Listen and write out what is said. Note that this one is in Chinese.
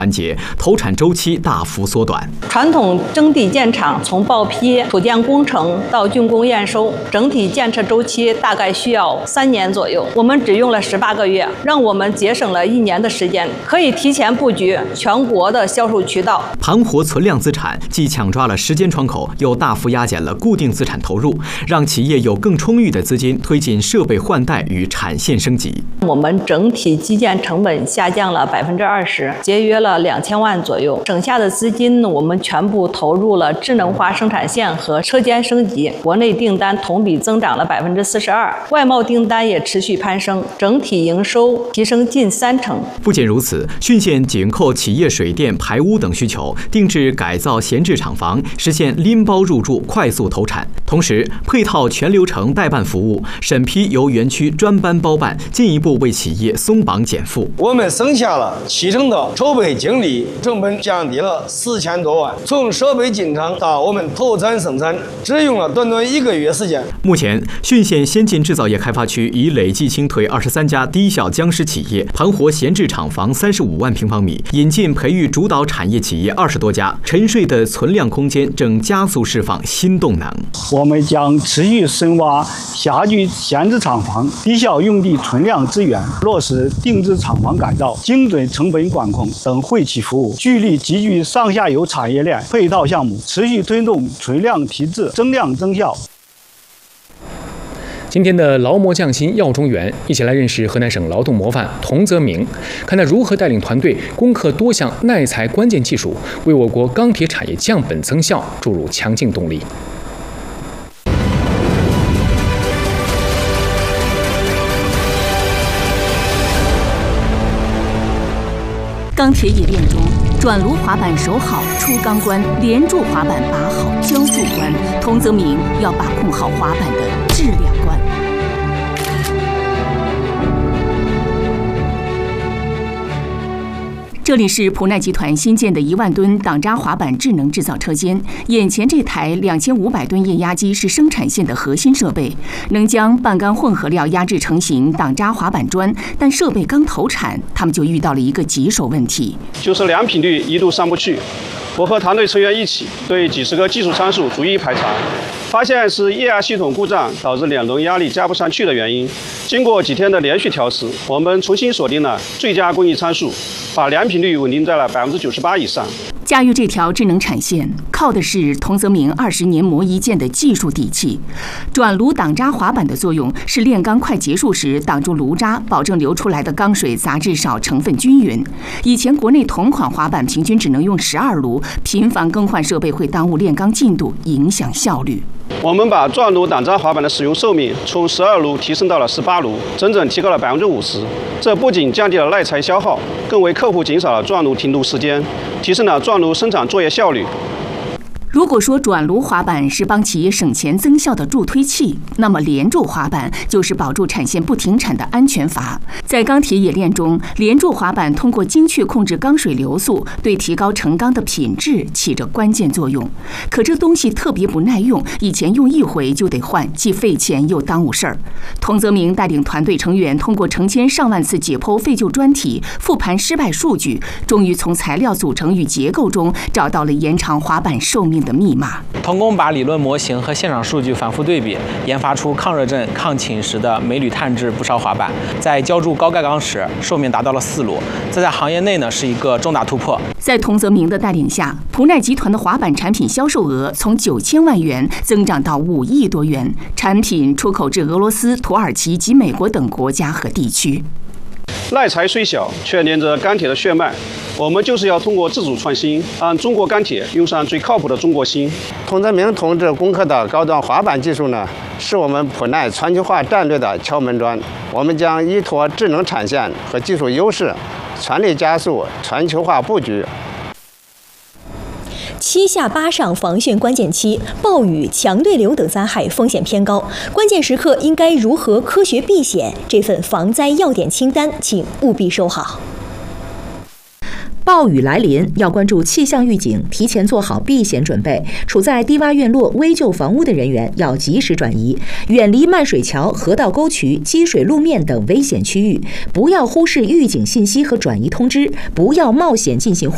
环节，投产周期大幅缩短。 传统征地建厂从报批、土建工程到竣工验收，整体建设周期大概需要3年左右。我们只用了18个月，让我们节省了1年的时间，可以提前布局全国的销售渠道。 盘活存量资产，既抢抓了时间窗口，又大幅压减了固定资产投入，让企业有更充裕的资金推进设备换代与产线升级。 我们整体基建成本下降了20%，节约了2000万左右。省下的资金，我们全部投入了智能化生产线和车间升级。国内订单同比增长了42%，外贸订单也持续攀升，整体营收提升近30%。 不仅如此，浚县紧扣企业水电、排污等需求，定制改造闲置厂房，实现拎包入驻、快速投产。同时，配套全流程代办服务，审批由园区专班包办，进一步为企业松绑减负。 我们省下了70%的筹备精力，成本降低了4000多万。从设备进场到我们投产生产，只用了短短1个月时间。 目前，浚县先进制造业开发区已累计清退23家低效僵尸企业，盘活闲置厂房35万平方米，引进培育主导产业企业20多家，沉睡的存量空间正加速释放新动能。 我们将持续深挖辖区闲置厂房、低效用地存量资源，落实定制厂房改造、精准成本管控等惠企服务，聚力集聚上下游产业链配套项目，持续推动存量提质、增量增效。 今天的劳模匠心耀中原，一起来认识河南省劳动模范童泽明，看他如何带领团队攻克多项耐材关键技术，为我国钢铁产业降本增效注入强劲动力。 钢铁冶炼中，转炉滑板守好出钢关，连柱滑板把好浇筑关。童泽明要把控好滑板的质量关。这里是普耐集团新建的1万吨挡渣滑板智能制造车间。眼前这台2500吨液压机是生产线的核心设备，能将半干混合料压制成型挡渣滑板砖。但设备刚投产，他们就遇到了一个棘手问题， 就是良品率一度上不去。我和团队成员一起对几十个技术参数逐一排查，发现是液压系统故障导致两轮压力加不上去的原因。经过几天的连续调试，我们重新锁定了最佳工艺参数，把良品率稳定在了98%以上。 驾驭这条智能产线，靠的是童泽明20年磨一剑的技术底气。转炉挡渣滑板的作用是炼钢快结束时挡住炉渣，保证流出来的钢水杂质少、成分均匀。以前国内同款滑板平均只能用12炉，频繁更换设备会耽误炼钢进度，影响效率。 我们把转炉挡渣滑板的使用寿命从12炉提升到了18炉，整整提高了50%。这不仅降低了耐材消耗，更为客户减少了转炉停炉时间，提升了转炉生产作业效率。 如果说转炉滑板是帮企业省钱增效的助推器，那么连柱滑板就是保住产线不停产的安全阀。在钢铁冶炼中，连柱滑板通过精确控制钢水流速，对提高成钢的品质起着关键作用。可这东西特别不耐用，以前用一回就得换，既费钱又耽误事儿。童泽明带领团队成员通过成千上万次解剖废旧专题，复盘失败数据，终于从材料组成与结构中找到了延长滑板寿命的密码。 成功把理论模型和现场数据反复对比，研发出抗热震、抗侵蚀的镁铝碳制不烧滑板，在浇筑高钙钢时，寿命达到了4炉，这在行业内呢是一个重大突破。 在童泽明的带领下，普耐集团的滑板产品销售额从9000万元增长到5亿多元，产品出口至俄罗斯、土耳其及美国等国家和地区。 耐材虽小，却连着钢铁的血脉。我们就是要通过自主创新，让中国钢铁用上最靠谱的中国心。 童泽明同志攻克的高端滑板技术呢，是我们普耐全球化战略的敲门砖。我们将依托智能产线和技术优势，全力加速全球化布局。 7下8上防汛关键期，暴雨、强对流等灾害风险偏高，关键时刻应该如何科学避险？这份防灾要点清单，请务必收好。 暴雨来临，要关注气象预警，提前做好避险准备。处在低洼院落、危旧房屋的人员要及时转移，远离漫水桥、河道沟渠、积水路面等危险区域。不要忽视预警信息和转移通知，不要冒险进行